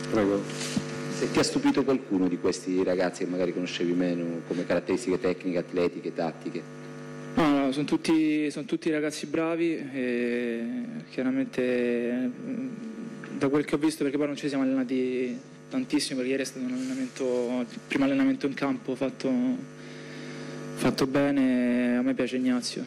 Prego. Se ti ha stupito qualcuno di questi ragazzi che magari conoscevi meno, come caratteristiche tecniche, atletiche, tattiche? No, sono tutti ragazzi bravi e chiaramente da quel che ho visto, perché poi non ci siamo allenati tantissimo, perché ieri è stato il primo allenamento in campo fatto bene. A me piace Ignazio,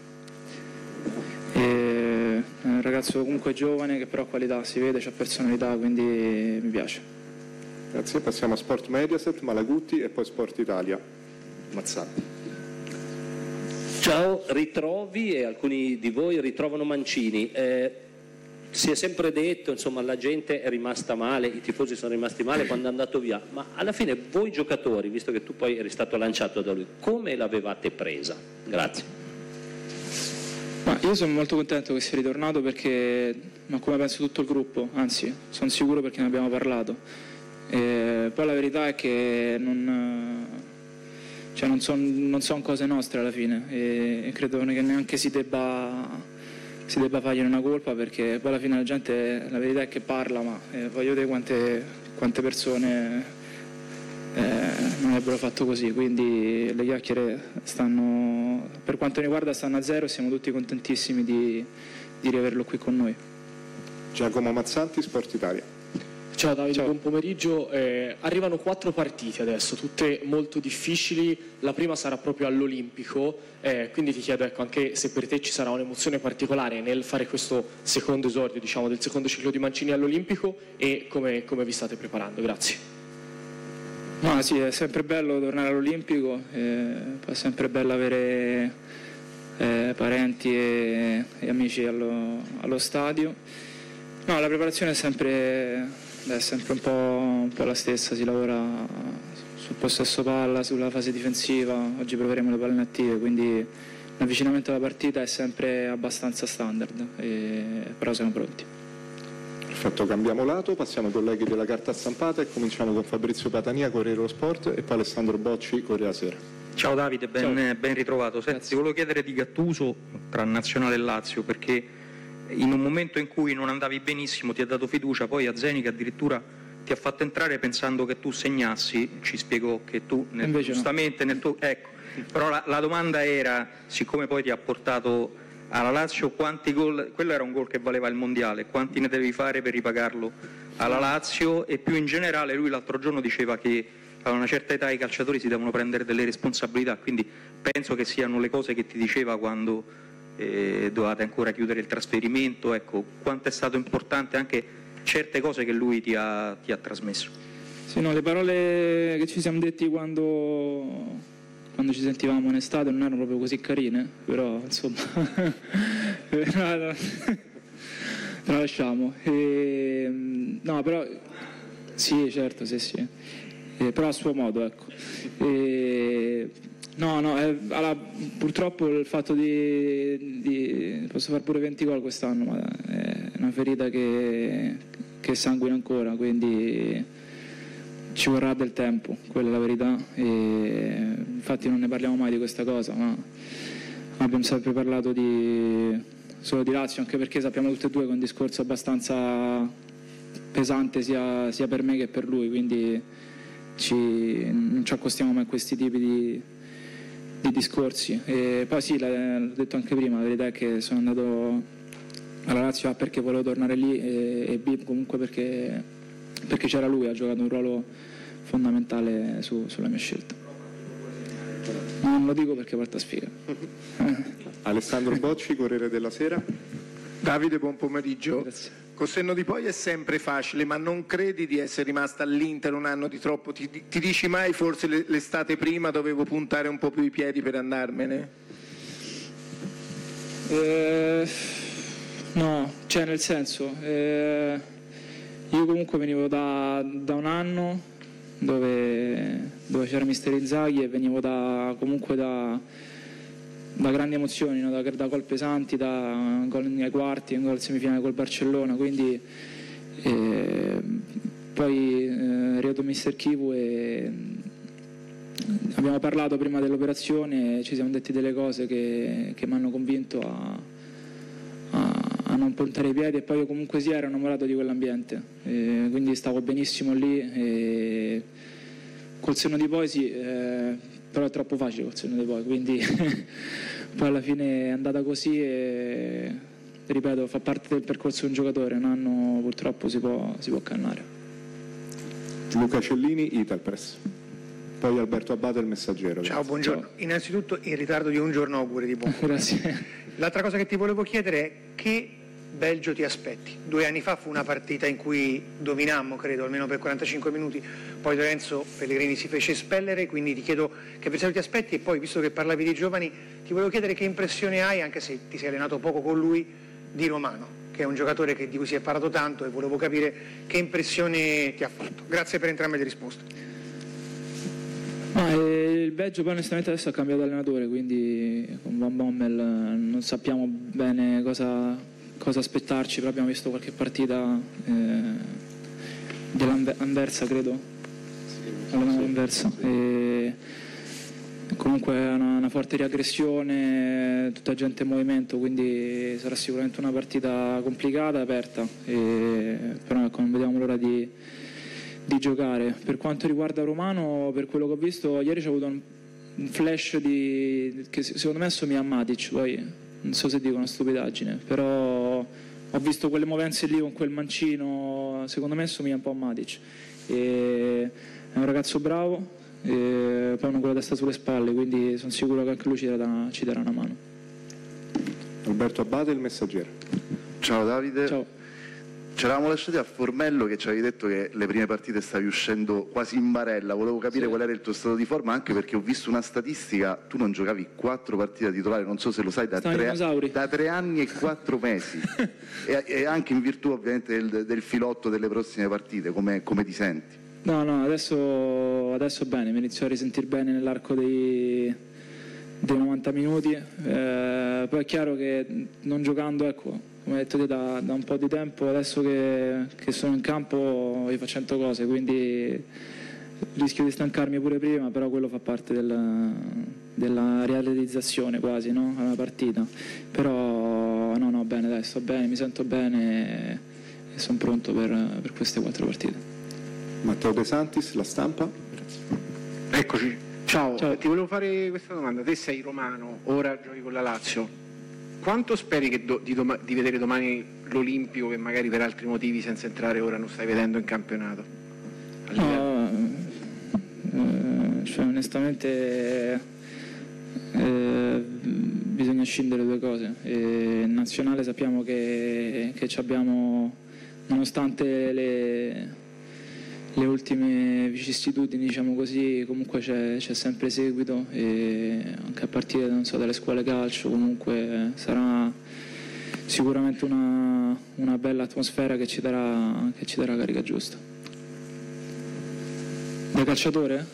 è un ragazzo comunque giovane che però ha qualità, si vede, c'ha personalità, quindi mi piace. Grazie, passiamo a Sport Mediaset, Malagutti e poi Sport Italia. Mazzanti. Ciao, ritrovi e alcuni di voi ritrovano Mancini. Si è sempre detto, insomma, la gente è rimasta male, i tifosi sono rimasti male quando è andato via, ma alla fine voi giocatori, visto che tu poi eri stato lanciato da lui, come l'avevate presa? Grazie. Ma io sono molto contento che sia ritornato, ma come penso tutto il gruppo, anzi sono sicuro perché ne abbiamo parlato. Poi la verità è che non sono cose nostre alla fine e credo che neanche si debba fargliene una colpa, perché poi alla fine la verità è che parla, ma voglio vedere quante persone non avrebbero fatto così, quindi le chiacchiere per quanto mi riguarda stanno a zero e siamo tutti contentissimi di riaverlo qui con noi. Giacomo Mazzanti, Sport Italia. Ciao Davide, Ciao. buon pomeriggio. Arrivano 4 partite adesso, tutte molto difficili. La prima sarà proprio all'Olimpico, quindi ti chiedo, ecco, anche se per te ci sarà un'emozione particolare nel fare questo secondo esordio, diciamo, del secondo ciclo di Mancini all'Olimpico, e come vi state preparando? Grazie. No, sì, è sempre bello tornare all'Olimpico, è sempre bello avere parenti e amici allo stadio. No, la preparazione è sempre un po' la stessa, si lavora sul possesso palla, sulla fase difensiva. Oggi proveremo le palle inattive, quindi l'avvicinamento alla partita è sempre abbastanza standard, però siamo pronti. Perfetto, cambiamo lato, passiamo ai colleghi della carta stampata e cominciamo con Fabrizio Patania, Corriere dello Sport, e poi Alessandro Bocci, Corriere della Sera. Ciao Davide, ben ritrovato. Senti, ti volevo chiedere di Gattuso tra Nazionale e Lazio, perché in un momento in cui non andavi benissimo ti ha dato fiducia, poi a Zenica addirittura ti ha fatto entrare pensando che tu segnassi, ci spiegò che tu giustamente nel tuo, ecco, però la domanda era, siccome poi ti ha portato alla Lazio, quanti gol, quello era un gol che valeva il mondiale, quanti ne devi fare per ripagarlo alla Lazio? E più in generale, lui l'altro giorno diceva che a una certa età i calciatori si devono prendere delle responsabilità, quindi penso che siano le cose che ti diceva quando dovevate ancora chiudere il trasferimento. Ecco, quanto è stato importante anche certe cose che lui ti ha trasmesso. Sì, no, le parole che ci siamo detti quando ci sentivamo in estate non erano proprio così carine, però insomma la lasciamo. No, però sì, certo, sì. Però a suo modo, ecco. Allora, purtroppo il fatto di posso fare pure 20 gol quest'anno, ma è una ferita che sanguina ancora, quindi ci vorrà del tempo, quella è la verità. Infatti non ne parliamo mai di questa cosa, ma abbiamo sempre parlato solo di Lazio, anche perché sappiamo tutti e due che è un discorso abbastanza pesante sia per me che per lui, quindi non ci accostiamo mai a questi tipi di discorsi. E poi sì, l'ho detto anche prima, la verità è che sono andato alla Lazio A perché volevo tornare lì, e B comunque perché c'era lui, ha giocato un ruolo fondamentale sulla mia scelta. Non lo dico perché porta sfiga. Alessandro Bocci, Corriere della Sera. Davide, buon pomeriggio. Grazie. Col senno di poi è sempre facile, ma non credi di essere rimasta all'Inter un anno di troppo? Ti dici mai forse l'estate prima dovevo puntare un po' più i piedi per andarmene? No, cioè nel senso, io comunque venivo da un anno dove c'era mister Inzaghi e venivo comunque da grandi emozioni, no? da gol pesanti, da gol nei quarti, gol semifinale col Barcellona, quindi poi è arrivato mister Chivu e abbiamo parlato prima dell'operazione e ci siamo detti delle cose che mi hanno convinto a non puntare i piedi, e poi io comunque sia ero innamorato di quell'ambiente, quindi stavo benissimo lì, e col senno di poi sì, però è troppo facile col senno di poi, quindi poi alla fine è andata così e ripeto, fa parte del percorso di un giocatore, un anno purtroppo si può accannare. Luca Cellini, Italpress. Poi Alberto Abate, Il Messaggero. Ciao, buongiorno. Ciao. Innanzitutto in ritardo di un giorno auguri di buon compleanno. Grazie. L'altra cosa che ti volevo chiedere è che Belgio ti aspetti? 2 anni fa fu una partita in cui dominammo, credo, almeno per 45 minuti, poi Lorenzo Pellegrini si fece espellere, quindi ti chiedo che avversario ti aspetti, e poi, visto che parlavi di giovani, ti volevo chiedere che impressione hai, anche se ti sei allenato poco con lui, di Romano, che è un giocatore di cui si è parlato tanto, e volevo capire che impressione ti ha fatto. Grazie per entrambe le risposte. Il Belgio poi onestamente adesso ha cambiato allenatore, quindi con Van Bommel non sappiamo bene cosa aspettarci, però abbiamo visto qualche partita dell'Anversa, credo, l'Anversa, e comunque è una forte riaggressione, tutta gente in movimento, quindi sarà sicuramente una partita complicata, aperta, però ecco, non vediamo l'ora di giocare. Per quanto riguarda Romano, per quello che ho visto ieri, c'è avuto un flash che secondo me assomiglia a Matic, poi non so se dico una stupidaggine, però ho visto quelle movenze lì con quel mancino, secondo me assomiglia un po' a Matic, è un ragazzo bravo, poi uno con la testa sulle spalle, quindi sono sicuro che anche lui ci darà una mano. Alberto Abate, Il Messaggero. Ciao Davide. Ciao. Ci eravamo lasciati a Formello, che ci avevi detto che le prime partite stavi uscendo quasi in barella. Volevo capire qual era il tuo stato di forma, anche perché ho visto una statistica: tu non giocavi 4 partite da titolare, non so se lo sai, da 3 anni e 4 mesi e anche in virtù ovviamente del filotto delle prossime partite. Come ti senti? No, adesso bene, mi inizio a risentire bene nell'arco dei 90 minuti, poi è chiaro che non giocando, ecco, come hai detto te, da un po' di tempo, adesso che sono in campo vi faccio 100 cose, quindi rischio di stancarmi pure prima, però quello fa parte della realizzazione quasi, no? Alla partita. Però no, bene, dai, sto bene, mi sento bene e sono pronto per queste 4 partite. Matteo De Santis, La Stampa. Grazie. Eccoci. Ciao, ti volevo fare questa domanda. Te sei romano, ora giochi con la Lazio. Quanto speri di vedere domani l'Olimpico, che magari per altri motivi, senza entrare ora, non stai vedendo in campionato? Cioè, onestamente bisogna scindere 2 cose. In nazionale sappiamo che ci abbiamo, nonostante le ultime vicissitudini, diciamo così, comunque c'è sempre seguito, e anche a partire, non so, dalle scuole calcio, comunque sarà sicuramente una bella atmosfera che ci darà carica giusta. Da calciatore?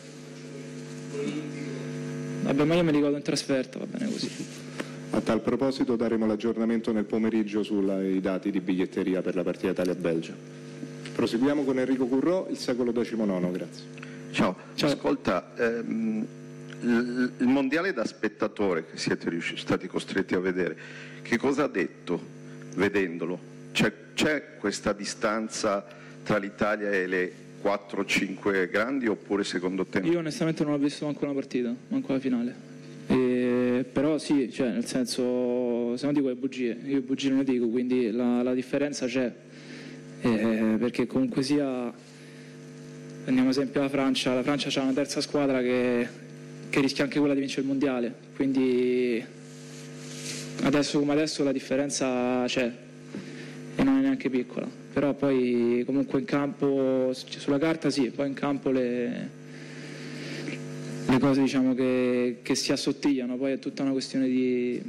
Vabbè, ma io mi ricordo in trasferta, va bene così. A tal proposito daremo l'aggiornamento nel pomeriggio sui dati di biglietteria per la partita Italia-Belgio. Proseguiamo con Enrico Currò, Il Secolo XIX, grazie. Ciao. Ascolta, il mondiale da spettatore che siete stati costretti a vedere, che cosa ha detto vedendolo? C'è questa distanza tra l'Italia e le 4-5 grandi, oppure secondo te? Io onestamente non ho visto manco una partita, manco la finale. Però sì, cioè, nel senso, se no dico le bugie, io bugie non le dico, quindi la differenza c'è. Perché comunque sia, prendiamo esempio la Francia c'ha una terza squadra che rischia anche quella di vincere il mondiale, quindi adesso come adesso la differenza c'è e non è neanche piccola, però poi comunque in campo, sulla carta sì, poi in campo le cose, diciamo, che si assottigliano, poi è tutta una questione di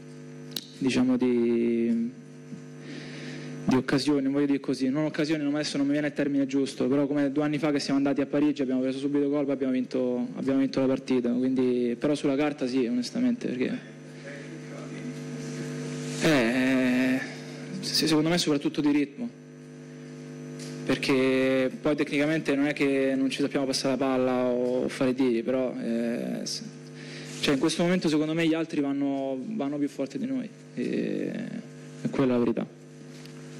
occasioni, non voglio dire così, non occasioni, adesso non mi viene il termine giusto, però come 2 anni fa che siamo andati a Parigi abbiamo preso subito gol, poi abbiamo vinto la partita, quindi, però sulla carta sì, onestamente, perché secondo me soprattutto di ritmo, perché poi tecnicamente non è che non ci sappiamo passare la palla o fare tiri, però cioè in questo momento secondo me gli altri vanno più forti di noi, e quella è la verità.